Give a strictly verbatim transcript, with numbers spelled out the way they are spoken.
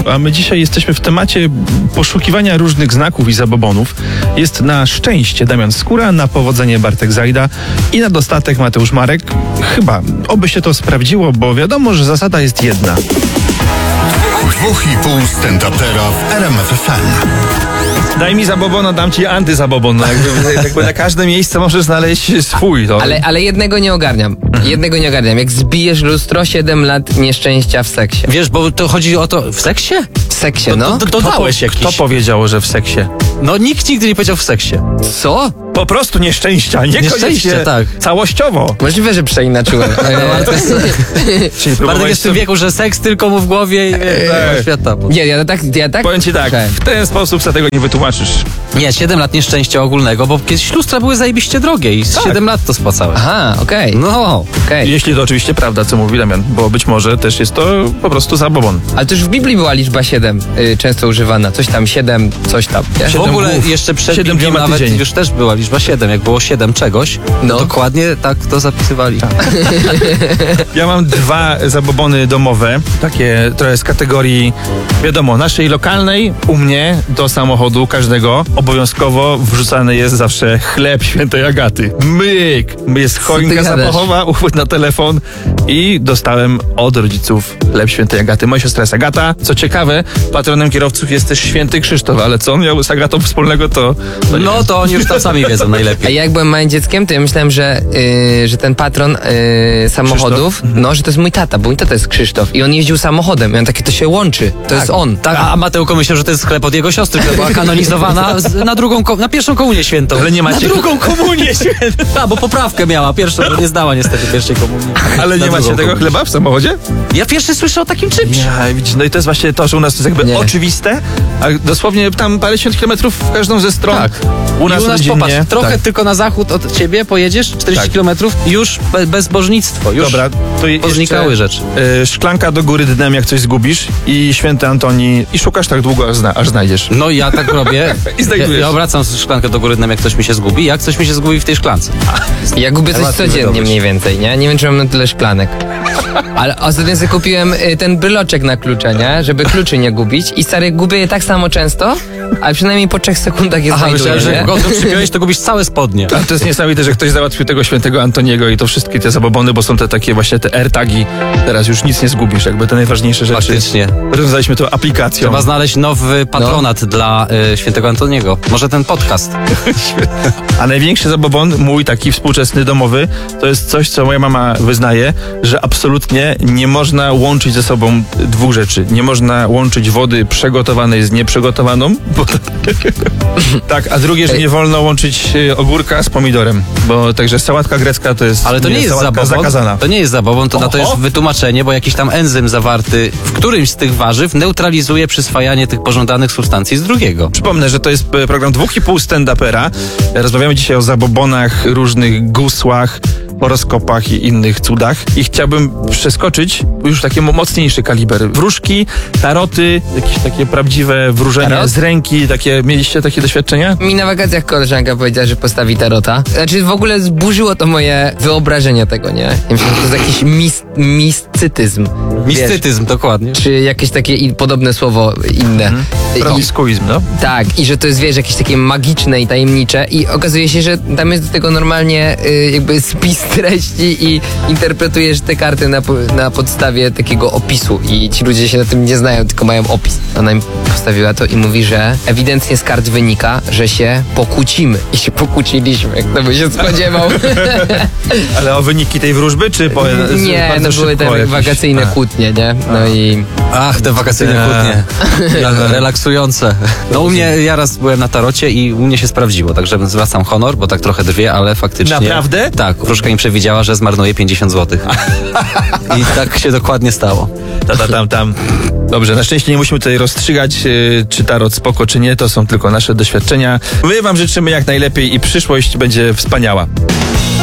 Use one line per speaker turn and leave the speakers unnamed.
a my dzisiaj jesteśmy w temacie poszukiwania różnych znaków i zabobonów. Jest na szczęście Damian Skóra, na powodzenie Bartek Zajda i na dostatek Mateusz Marek. Chyba, oby się to sprawdziło, bo wiadomo, że zasada jest jedna.
Dwóch i pół stand-upera w R M F F M.
Daj mi zabobona, dam ci antyzabobon. No jakby, jakby na każde miejsce możesz znaleźć swój. To...
Ale, ale jednego nie ogarniam. Jednego nie ogarniam. Jak zbijesz lustro, siedem lat nieszczęścia w seksie.
Wiesz, bo to chodzi o to... W seksie?
W seksie,
To,
no.
to, to dodałeś jakiś.
Kto powiedział, że w seksie?
No nikt nigdy nie powiedział w seksie.
Co?
Po prostu nieszczęścia, nie
Nieszczęście, tak.
Całościowo.
Możliwe, że przeinaczyłem.
Czyli
Bartek jest w tym wieku, że seks tylko mu w głowie i
Eee.
świata.
Nie, ja tak, ja tak.
Powiem ci tak,
Okej.
w ten sposób sobie tego nie wytłumaczysz.
Nie, siedem lat nieszczęścia ogólnego, bo kiedyś lustra były zajebiście drogie i
Tak.
siedem lat to spłacałem.
Aha, okej.
No.
Okej.
Jeśli to oczywiście prawda, co mówi Damian, bo być może też jest to po prostu zabobon.
Ale to już w Biblii była liczba siedem y, często używana. Coś tam, siedem, coś tam. Nie?
W
Siedem
ogóle
głów.
jeszcze przed
Siedem
Biblią
dni ma
nawet
tydzień.
już też była liczba siedem. Jak było siedem czegoś,
No.
to dokładnie tak to zapisywali.
Ja mam dwa zabobony domowe, takie trochę z kategorii, wiadomo, naszej lokalnej. U mnie do samochodu każdego obowiązkowo wrzucany jest zawsze chleb świętej Agaty. Myk! Jest choinka
gadasz?
zapachowa, uchwyt na telefon i dostałem od rodziców chleb świętej Agaty. Moja siostra jest Agata. Co ciekawe, patronem kierowców jest też święty Krzysztof, ale co on miał z Agatą wspólnego, to... to nie
No
wiem.
to oni już tam sami wiedzą
A
najlepiej.
ja jak byłem małym dzieckiem, to ja myślałem, że, y, że ten patron y, samochodów, no, że to jest mój tata, bo mój tata jest Krzysztof i on jeździł samochodem i on takie, to się łączy, to jest on.
Tak, a Mateuko myślał, że to jest sklep od jego siostry, która była kanonizowana z, na drugą, ko- na pierwszą komunię świętą.
Ale nie macie-
Na drugą komunię świętą. Tak, bo poprawkę miała, pierwszą, bo nie zdała niestety pierwszej komunii.
Ale
Na
nie macie
drugą
tego
komunię.
chleba w samochodzie?
Ja pierwszy słyszę o takim czymś.
Nie, widzisz, no i to jest właśnie to, że u nas to jest jakby
Nie.
oczywiste, a dosłownie tam parędziesiąt kilometrów w każdą ze stron.
Tak.
U nas,
I u nas
rodzinnie,
popatrz, trochę
tak.
tylko na zachód od ciebie pojedziesz, czterdzieści
Tak.
kilometrów, już be, bezbożnictwo, już
Dobra, to je-
poznikały
jeszcze,
rzeczy.
y, szklanka do góry dnem, jak coś zgubisz i święty Antoni i szukasz tak długo, aż, zna, aż znajdziesz.
No ja tak robię.
I znajdujesz.
Ja, ja obracam szklankę do góry dnem, jak coś mi się zgubi, jak coś mi się zgubi w tej szklance.
Ja gubię coś
Łatwiej
codziennie
wydobyć.
mniej więcej, nie? Nie wiem, czy mam na tyle szklanek. Ale ostatnio sobie kupiłem y, ten bryloczek na klucze, nie? Żeby kluczy nie gubić i stary, gubię je tak samo często, ale przynajmniej po trzech sekundach je
Aha,
znajduję,
myślałem, że
nie?
jak go przypiąłeś, to gubisz całe spodnie.
A to jest niesamowite, że ktoś załatwił tego świętego Antoniego i to wszystkie te zabobony, bo są te takie właśnie te AirTagi. Teraz już nic nie zgubisz, jakby te najważniejsze rzeczy.
Faktycznie.
Rozwiązaliśmy to aplikacją.
Trzeba znaleźć nowy patronat dla y, świętego Antoniego. Może ten podcast.
A największy zabobon, mój taki współczesny, domowy, to jest coś, co moja mama wyznaje, że absolutnie nie można łączyć ze sobą dwóch rzeczy. Nie można łączyć wody przygotowanej z nieprzygotowaną, bo to... tak, a drugie, że nie wolno łączyć y, ogórka z pomidorem, bo także sałatka grecka to jest,
Ale to nie jest
sałatka
zabobon.
zakazana.
To nie jest zabobon, to na to
Oho.
jest wytłumaczenie, bo jakiś tam enzym zawarty w którymś z tych warzyw neutralizuje przyswajanie tych pożądanych substancji z drugiego.
Przypomnę, że to jest e, program dwóch i pół stand-upera. Rozmawiamy dzisiaj o zabobonach, różnych gusłach, horoskopach i innych cudach. I chciałbym przeskoczyć już taki mo- mocniejszy kaliber. Wróżki, taroty, jakieś takie prawdziwe wróżenie
Tarot?
z ręki. Takie, mieliście takie doświadczenia?
Mi na wakacjach koleżanka powiedziała, że postawi tarota. Znaczy w ogóle zburzyło to moje wyobrażenie tego, nie? Ja myślę, że to jest jakiś mis- miscytyzm. Wiesz,
Mistytyzm, dokładnie.
czy jakieś takie i, podobne słowo inne. I,
Promiskuizm, no.
tak, i że to jest, wiesz, jakieś takie magiczne i tajemnicze i okazuje się, że tam jest do tego normalnie y, jakby spis treści i interpretujesz te karty na, po- na podstawie takiego opisu i ci ludzie się na tym nie znają, tylko mają opis. Ona im postawiła to i mówi, że ewidentnie z kart wynika, że się pokłócimy. I się pokłóciliśmy, kto by się spodziewał.
Ale o wyniki tej wróżby, czy po, z-
Nie,
bardzo
no były
szybko
te
jakieś-
wakacyjne
A.
kłótnie, nie? No i...
Ach, te wakacyjne
Eee.
kłótnie. Jak relaksujące. No u mnie, ja raz byłem na tarocie i u mnie się sprawdziło, także zwracam honor, bo tak trochę drwię, ale faktycznie...
Naprawdę?
Tak, wróżka mi przewidziała, że zmarnuje pięćdziesiąt złotych. I tak się dokładnie stało.
Ta, ta, tam, tam. Dobrze, na szczęście nie musimy tutaj rozstrzygać, yy, czy tarot spoko, czy nie. To są tylko nasze doświadczenia. My wam życzymy jak najlepiej i przyszłość będzie wspaniała.